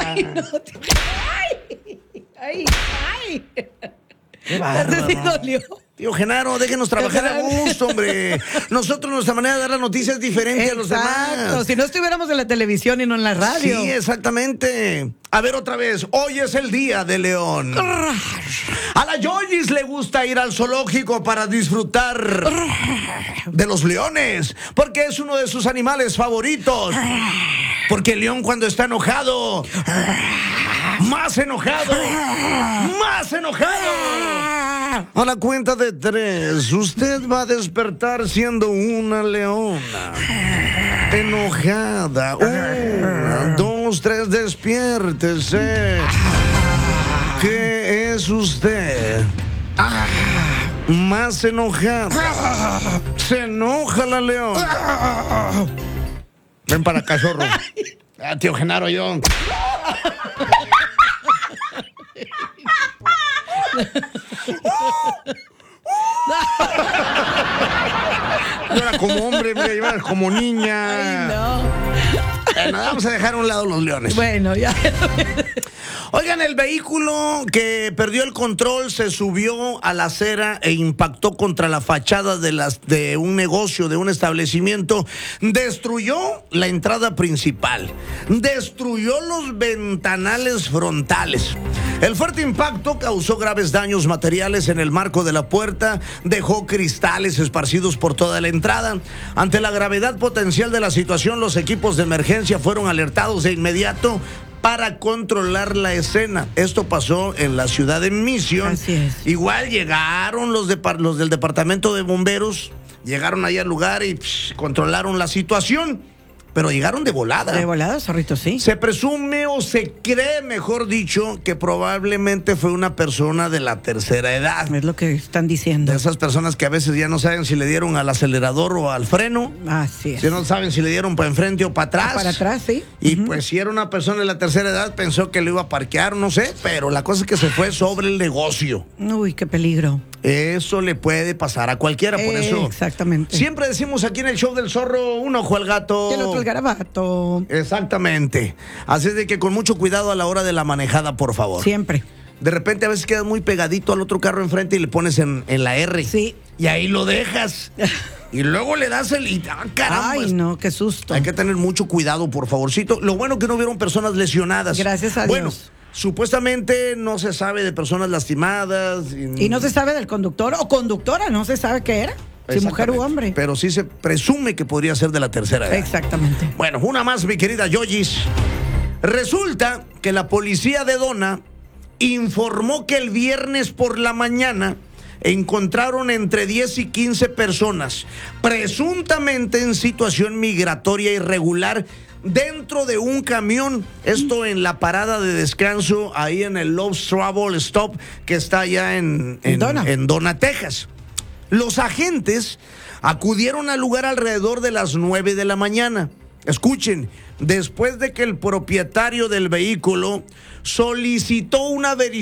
Ay, no, ay. Qué bárbaro. Sí dolió. Tío Genaro, déjenos trabajar a gusto, hombre. Nosotros, nuestra manera de dar las noticias es diferente a los demás. Si no estuviéramos en la televisión y no en la radio. Sí, exactamente. A ver, otra vez. Hoy es el día de León. A la Yoyis le gusta ir al zoológico para disfrutar de los leones, porque es uno de sus animales favoritos. Porque el león, cuando está enojado, más enojado, más enojado. A la cuenta de 3, usted va a despertar siendo una leona enojada. 1, 2, 3, despiértese. ¿Qué es usted? Más enojada. Se enoja la leona. Ven para acá, zorro. Tío Genaro, yo. Yo era como hombre, mira, yo era como niña. Ay, no. Bueno, vamos a dejar a un lado los leones. Bueno, ya. Oigan, el vehículo que perdió el control se subió a la acera e impactó contra la fachada de un negocio, de un establecimiento. Destruyó la entrada principal. Destruyó los ventanales frontales. El fuerte impacto causó graves daños materiales en el marco de la puerta, dejó cristales esparcidos por toda la entrada. Ante la gravedad potencial de la situación, los equipos de emergencia fueron alertados de inmediato para controlar la escena. Esto pasó en la ciudad de Mission. Así es. Igual llegaron los del departamento de bomberos, llegaron ahí al lugar y controlaron la situación. Pero llegaron de volada. De volada, zorrito, sí. Se presume o se cree, mejor dicho, que probablemente fue una persona de la tercera edad. Es lo que están diciendo. De esas personas que a veces ya no saben si le dieron al acelerador o al freno. Así es. Si no saben si le dieron para enfrente o para atrás. Para atrás, sí. Y pues si era una persona de la tercera edad, pensó que lo iba a parquear, no sé. Pero la cosa es que se fue sobre el negocio. Uy, qué peligro. Eso le puede pasar a cualquiera, por eso. Exactamente. Siempre decimos aquí en el show del zorro, un ojo al gato. Y el otro el garabato. Exactamente. Así es de que con mucho cuidado a la hora de la manejada, por favor. Siempre. De repente a veces quedas muy pegadito al otro carro enfrente y le pones en la R. Sí. Y ahí lo dejas. Y luego le das caramba. Ay, no, qué susto. Hay que tener mucho cuidado, por favorcito. Lo bueno que no hubieron personas lesionadas. Gracias a Dios. Bueno, supuestamente no se sabe de personas lastimadas. Y no se sabe del conductor o conductora, no se sabe qué era. Si mujer u hombre. Pero sí se presume que podría ser de la tercera edad. Exactamente. Bueno, una más, mi querida Yoyis. Resulta que la policía de Dona informó que el viernes por la mañana encontraron entre 10 y 15 personas, presuntamente en situación migratoria irregular, dentro de un camión. Esto en la parada de descanso, ahí en el Love's Travel Stop, que está allá en Dona, Texas. Los agentes acudieron al lugar alrededor de las 9 de la mañana. Escuchen, después de que el propietario del vehículo solicitó una verificación